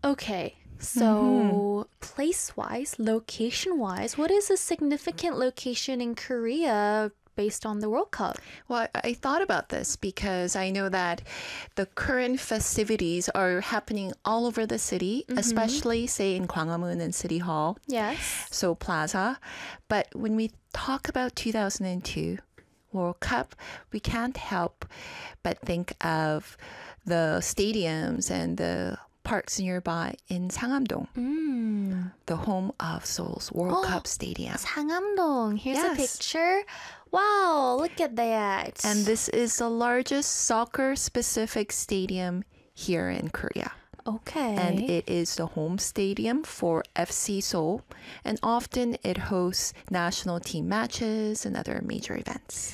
Okay. So, place-wise, location-wise, what is a significant location in Korea based on the World Cup? Well, I thought about this because I know that the current festivities are happening all over the city, especially, say, in Gwanghwamun and City Hall, Yes. Seoul Plaza. But when we talk about 2002 World Cup, we can't help but think of the stadiums and the parks nearby in Sangam-dong, the home of Seoul's World Cup Stadium. Sangam-dong. Here's a Yes. picture. Wow, look at that. And this is the largest soccer-specific stadium here in Korea. Okay. And it is the home stadium for FC Seoul. And often it hosts national team matches and other major events.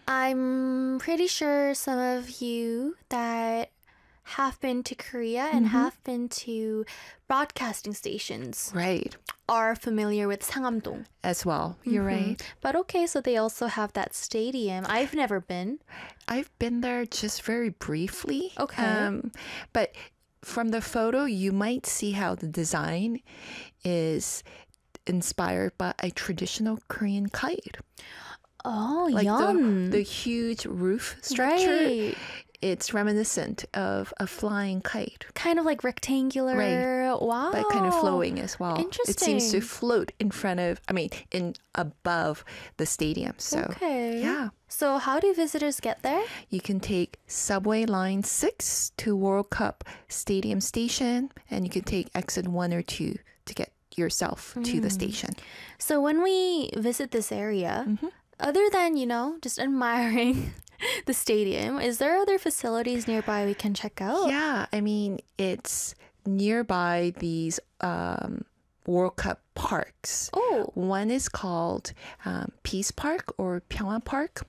I'm pretty sure some of you that have been to Korea and have been to broadcasting stations Right. are familiar with Sangam-dong. As well. You're right. But okay, so they also have that stadium. I've never been. I've been there just very briefly. Okay. But from the photo, you might see how the design is inspired by a traditional Korean kite. Oh, Like yum. the huge roof structure. Right. It's reminiscent of a flying kite, Kind of like rectangular. Right. Wow. but kind of flowing as well. It seems to Interesting. float in above the stadium. So, Okay. yeah. So how do visitors get there? You can take subway line 6 to World Cup Stadium Station, and you can take exit 1 or 2 to get yourself to the station. So when we visit this area, other than, just admiring the stadium, is there other facilities nearby we can check out? Yeah, I mean, it's nearby these World Cup parks. Oh, One is called Peace Park or Pyeongwon Park.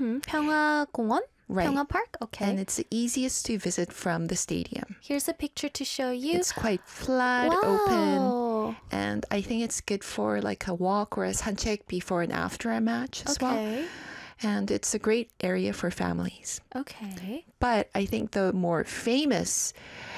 평화공원? Right. 평화 Park? Okay. And it's the easiest to visit from the stadium. Here's a picture to show you. It's quite flat, open, Wow. and I think it's good for like a walk or a 산책 before and after a match as well. Okay. And it's a great area for families. Okay. But I think the more famous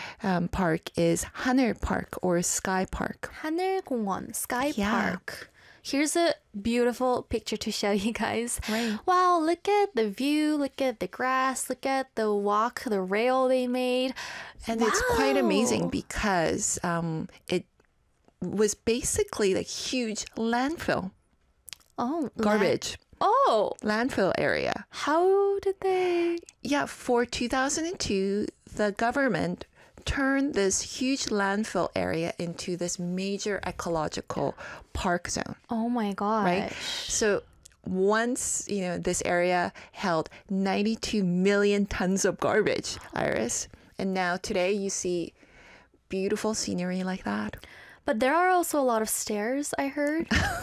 park is Haneul Park or Sky Park. 하늘공원, Sky Yeah. Park. Here's a beautiful picture to show you guys. Right. Wow, look at the view, look at the grass, look at the walk, the rail they made. And it's quite amazing Wow. because it was basically like huge landfill, Oh, garbage, Oh, landfill area. how did they? Yeah, for 2002, the government turned this huge landfill area into this major ecological park zone, Oh my gosh. right? So once, this area held 92 million tons of garbage, Iris. And now today you see beautiful scenery like that. But there are also a lot of stairs, I heard.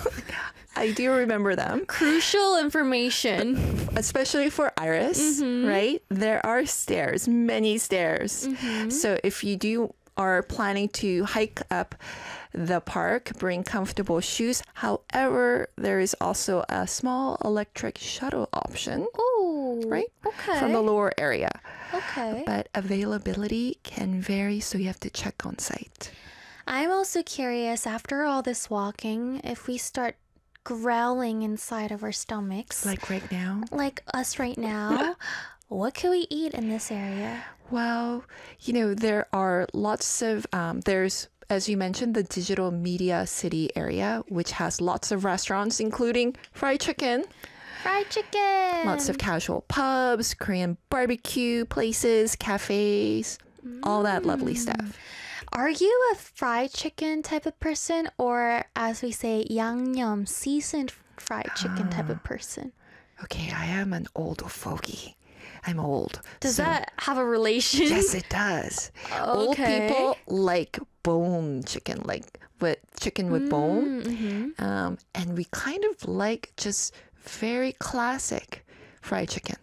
I do remember them, Crucial information. especially for Iris, right? There are stairs, many stairs. So if you are planning to hike up the park, bring comfortable shoes. However, there is also a small electric shuttle option, Oh, right? Okay. From the lower area. Okay. But availability can vary, so you have to check on site. I'm also curious, after all this walking, if we start growling inside of our stomachs, Like right now. like us right now, what can we eat in this area? Well, there are lots of, there's, as you mentioned, the Digital Media City area, which has lots of restaurants, including fried chicken, Fried chicken! lots of casual pubs, Korean barbecue places, cafes, all that lovely stuff. Are you a fried chicken type of person, or as we say, 양념, seasoned fried chicken type of person? Okay, I am an old fogey. I'm old. Does so- that have a relation? Yes, it does. Old Okay. people like bone chicken, like with chicken with bone. And we kind of like just very classic fried chicken.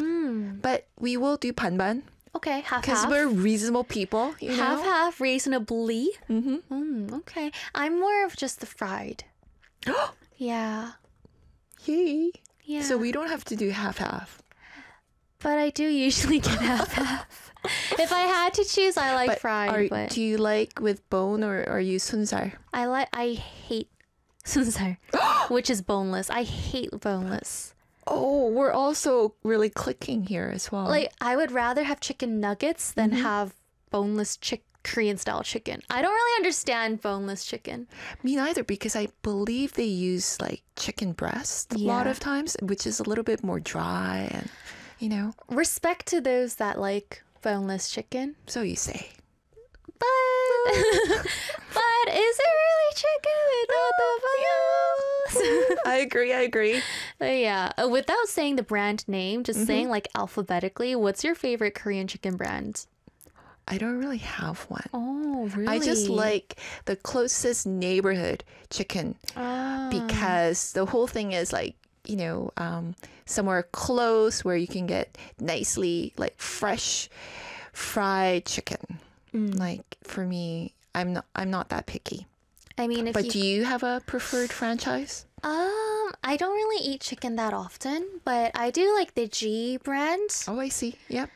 But we will do 반반 Okay, because half-half. we're reasonable people, you know? Half-half, reasonably. Okay. I'm more of just the fried. Yeah. Yay. Yeah. So we don't have to do half-half. but I do usually get half. If I had to choose, I like fried. But do you like with bone or are you sun살? I hate sun살, which is boneless. I hate boneless. Oh, we're also really clicking here as well. Like, I would rather have chicken nuggets than have boneless Korean style chicken. I don't really understand boneless chicken. Me neither, because I believe they use like chicken breast a lot of times, which is a little bit more dry and, you know. Respect to those that like boneless chicken. So you say. But is it really chicken without the bones? I agree. But yeah, without saying the brand name, just saying like alphabetically, what's your favorite Korean chicken brand? I don't really have one. Oh, really? I just like the closest neighborhood chicken because the whole thing is like, you know, somewhere close where you can get nicely like fresh fried chicken. Like for me, I'm not that picky. I mean, do you have a preferred franchise? I don't really eat chicken that often, but I do like the G brand. Oh, I see. Yep.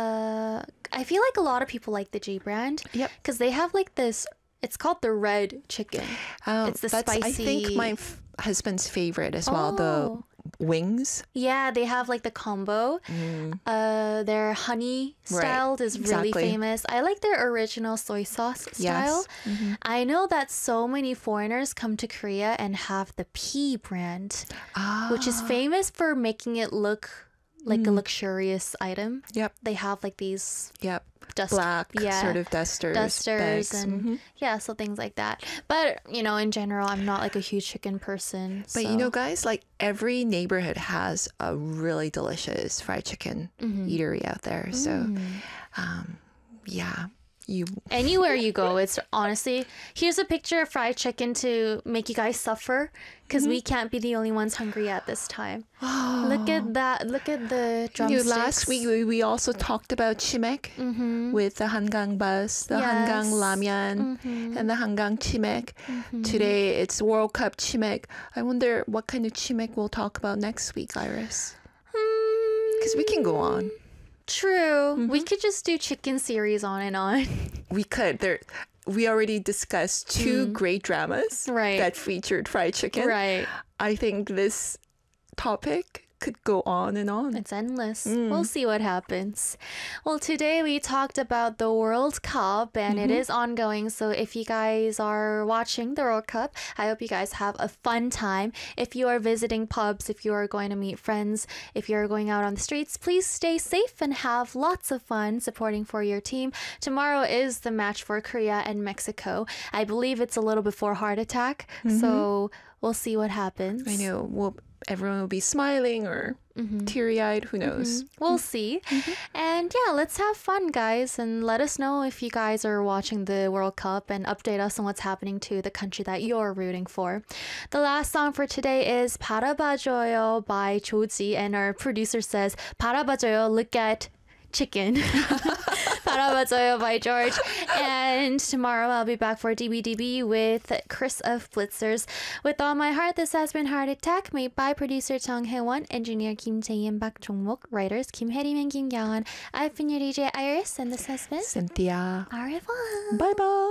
I feel like a lot of people like the G brand. Yep. Because they have like this, it's called the red chicken. It's the spicy. I think my husband's favorite as well, the wings. Yeah, they have like the combo. Their honey styled is really famous. I like their original soy sauce style. Yes. I know that so many foreigners come to Korea and have the P brand, which is famous for making it look like a luxurious item. Yep. They have like these black sort of dusters bags. And so things like that. But you know, in general, I'm not like a huge chicken person. But you know, guys, like every neighborhood has a really delicious fried chicken eatery out there. So anywhere you go, it's honestly, here's a picture of fried chicken to make you guys suffer because we can't be the only ones hungry at this time. Look at that. Look at the drumsticks. Last week we also talked about chimek with the Hangang bus, the Hangang ramyeon, and the Hangang chimek. Today it's World Cup chimek. I wonder what kind of chimek we'll talk about next week, Iris. Because we can go on. True. We could just do chicken series on and on. We could. We already discussed two great dramas that featured fried chicken. Right. I think this topic could go on and on. It's endless. We'll see what happens. Well, today we talked about the World Cup and it is ongoing. So if you guys are watching the World Cup, I hope you guys have a fun time. If you are visiting pubs, if you are going to meet friends, if you're going out on the streets, please stay safe and have lots of fun supporting for your team. Tomorrow is the match for Korea and Mexico. I believe it's a little before heart attack. So we'll see what happens. I know. Everyone will be smiling or teary-eyed. Who knows? We'll see. And yeah, let's have fun, guys. And let us know if you guys are watching the World Cup and update us on what's happening to the country that you're rooting for. The last song for today is 바라봐줘요 by Joji. And our producer says, 바라봐줘요, look at chicken. 바라봐줘요 by George. And tomorrow I'll be back for DBDB with Chris of Blitzers. With all my heart, this has been Heart Attack, made by producer Jung Hae-won, engineer Kim Jae-in, Park Jong-mok, writers Kim Hae-rim and Kim Kyung-won. I've been your DJ Iris, and this has been Cynthia. Au revoir. Bye-bye.